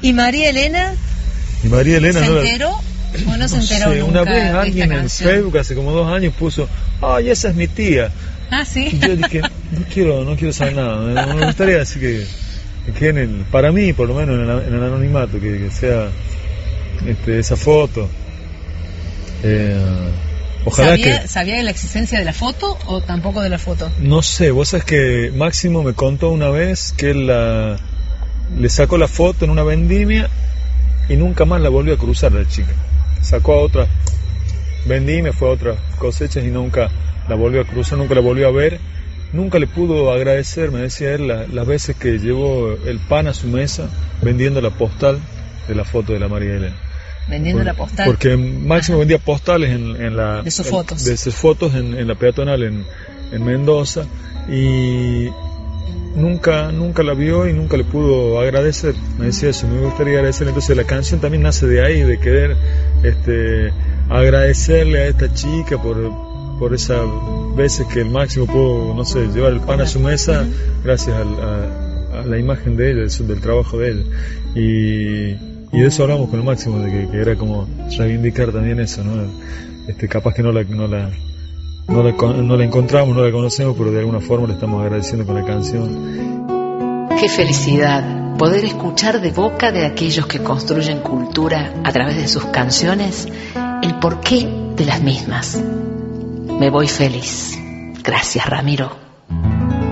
¿Y María Elena? Y María Elena ¿Se enteró o no se enteró sé, nunca? una vez de esta alguien en canción? Facebook hace como 2 años puso, ¡ay, esa es mi tía! Ah, sí. Y yo dije, no quiero saber nada, me gustaría así que quede para mí, por lo menos, en el anonimato, que sea esa foto. Ojalá ¿Sabía de la existencia de la foto o tampoco de la foto? No sé, vos sabés que Máximo me contó una vez que él le sacó la foto en una vendimia y nunca más la volvió a cruzar la chica. Sacó a otra vendimia, fue a otras cosechas y nunca la volvió a cruzar, nunca la volvió a ver. Nunca le pudo agradecer, me decía él, las veces que llevó el pan a su mesa vendiendo la postal de la foto de la María Elena. Vendiendo la postal. Porque Máximo vendía postales de sus fotos en la peatonal en Mendoza y nunca la vio y nunca le pudo agradecer. Me decía eso, me gustaría agradecer. Entonces la canción también nace de ahí, de querer agradecerle a esta chica por esas veces que el Máximo pudo, no sé, llevar el pan a su mesa gracias a la imagen de ella, del trabajo de ella. Y de eso hablamos con el Máximo, de que era como reivindicar también eso, ¿no? Capaz que no la encontramos, no la conocemos, pero de alguna forma le estamos agradeciendo con la canción. Qué felicidad poder escuchar de boca de aquellos que construyen cultura a través de sus canciones el porqué de las mismas. Me voy feliz. Gracias, Ramiro.